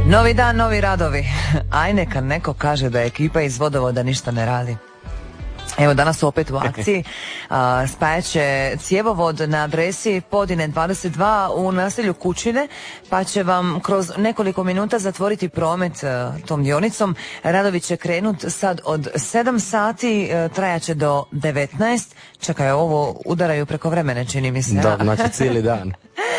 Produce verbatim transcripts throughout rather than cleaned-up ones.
Novi dan, novi radovi. Aj neka neko kaže da ekipa iz vodovoda ništa ne radi. Evo, danas su opet u akciji. Spajat će cjevovod na adresi Podine dvadeset dva u naselju Kućine, pa će vam kroz nekoliko minuta zatvoriti promet a, tom dionicom. Radovi će krenut sad od sedam sati, a, trajaće do devetnaest. Čekaj, ovo udaraju preko vremene, čini mi se. Da, znači cijeli dan.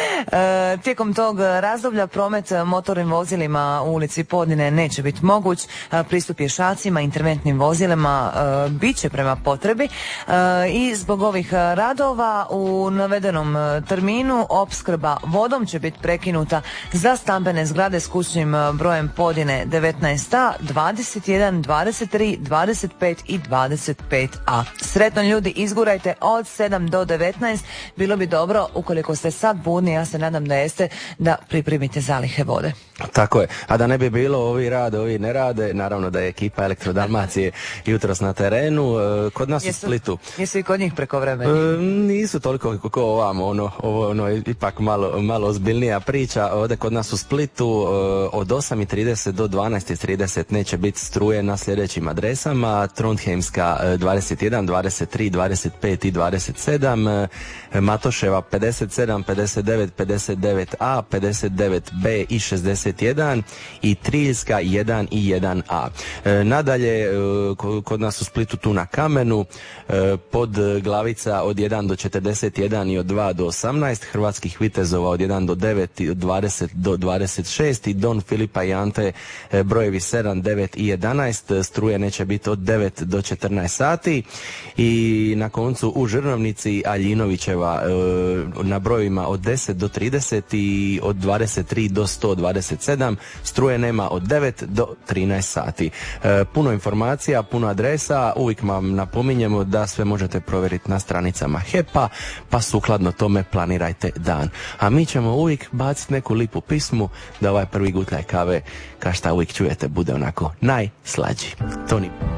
E, tijekom tog razdoblja promet motornim vozilima u ulici Podine neće biti moguć. E, pristup pješacima, interventnim vozilima e, bit će prema potrebi e, i zbog ovih radova u navedenom terminu opskrba vodom će biti prekinuta za stambene zgrade s kućnim brojem Podine devetnaest a, dvadeset jedan, dvadeset tri, dvadeset pet i dvadeset pet a. Sretno ljudi, izgurajte od sedam do devetnaest. Bilo bi dobro, ukoliko ste sad budni, ja se nadam da jeste, da pripremite zalihe vode. Tako je, a da ne bi bilo ovi rade, ovi ne rade, naravno da je ekipa Elektrodalmacije jutros na terenu, kod nas jesu, u Splitu. Jesu i kod njih preko vremena? E, nisu toliko kako ovamo, ono, ovo ono, ipak malo, malo ozbiljnija priča. Ovdje kod nas u Splitu od osam i trideset do dvanaest i trideset neće biti struje na sljedećim adresama: Trondheimska dvadeset jedan, dvadeset tri, dvadeset pet i dvadeset sedam, Matoševa pedeset sedam, pedeset devet, pedeset devet a, pedeset devet b i šezdeset jedan i Triljska jedan i jedan a. E, nadalje, e, kod nas u Splitu tu na Kamenu, e, pod Glavica od jedan do četrdeset jedan i od dva do osamnaest, Hrvatskih vitezova od jedan do devet i od dvadeset do dvadeset šest i Don Filipa i Ante e, brojevi sedam, devet i jedanaest, struje neće biti od devet do četrnaest sati. I na koncu u Žrnovnici Aljinovićeva e, na brojevima od deset do trideset i od dvadeset tri do sto dvadeset sedam, struje nema od devet do trinaest sati. E, puno informacija, puno adresa, uvijek vam napominjemo da sve možete provjeriti na stranicama H E P-a, pa sukladno tome planirajte dan. A mi ćemo uvijek baciti neku lipu pismu da ovaj prvi gutlaj kave, kao šta uvijek čujete, bude onako najslađi. Toni.